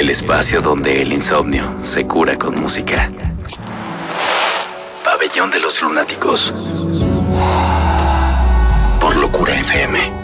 el espacio donde el insomnio se cura con música. Pabellón de los Lunáticos. Por Locura FM.